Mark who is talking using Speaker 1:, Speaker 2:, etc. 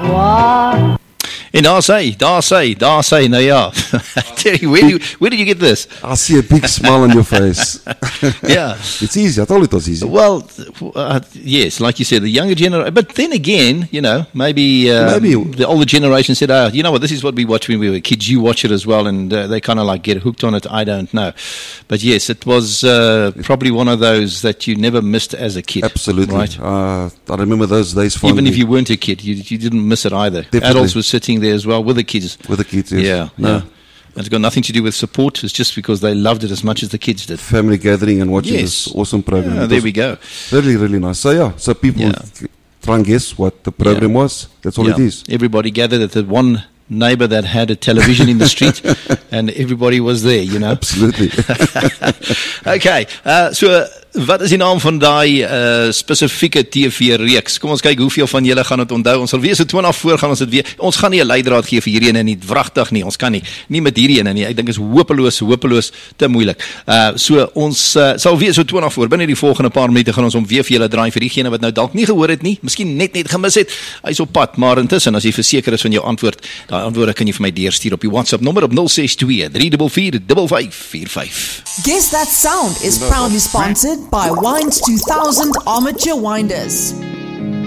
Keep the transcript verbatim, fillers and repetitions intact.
Speaker 1: Wow.
Speaker 2: En daar sê, daar sê, daar sê, nou ja. Tell you, where, do you, where did you get this?
Speaker 3: I see a big smile on your face.
Speaker 2: Yeah.
Speaker 3: It's easy. I told it was easy.
Speaker 2: Well, uh, yes, like you said, the younger generation. But then again, you know, maybe, uh,
Speaker 3: Maybe.
Speaker 2: the older generation said, oh, you know what, this is what we watched when we were kids. You watch it as well, and uh, they kind of like get hooked on it. I don't know. But yes, it was uh, probably one of those that you never missed as a kid.
Speaker 3: Absolutely.
Speaker 2: Right?
Speaker 3: Uh, I remember those days fondly.
Speaker 2: Even if you weren't a kid, you, you didn't miss it either.
Speaker 3: Definitely.
Speaker 2: Adults were sitting there as well with the kids.
Speaker 3: With the kids, yes.
Speaker 2: Yeah,
Speaker 3: No.
Speaker 2: yeah. And it's got nothing to do with support. It's just because they loved it as much as the kids did.
Speaker 3: Family gathering and watching
Speaker 2: Yes.
Speaker 3: this awesome program.
Speaker 2: Yeah,
Speaker 3: It
Speaker 2: there
Speaker 3: was
Speaker 2: we go.
Speaker 3: Really, really nice. So yeah, so people
Speaker 2: Yeah.
Speaker 3: th- try and guess what the program
Speaker 2: Yeah.
Speaker 3: was. That's all
Speaker 2: Yeah.
Speaker 3: it is.
Speaker 2: Everybody gathered at the one neighbor that had a television in the street, and everybody was there, you know.
Speaker 3: Absolutely.
Speaker 2: Okay, uh, so wat is die naam van daai uh, spesifieke T V-reeks? Kom ons kyk hoeveel van julle gaan dit onthou. Ons sal weer so twintig voor gaan ons dit weer. Ons gaan nie 'n leidraad gee vir hierdie ene nie, wragtig nie. Ons kan nie. Nie met hierdie ene nie. Ek dink is hopeloos, hopeloos te moeilik. Uh so ons uh, sal weer so twintig voor. Binne die volgende paar minute gaan ons hom weer vir julle draai vir diegene wat nou dalk nie gehoor het nie, miskien net net gemis het. Hy's op pad, maar intussen as jy verseker is van jou antwoord, daai antwoorde kan jy vir my deurstuur op die WhatsApp nommer op nul ses twee, drie vier vier, vyf vyf vier vyf.
Speaker 4: Guess That Sound is proudly sponsored by Wines two thousand Armature Winders.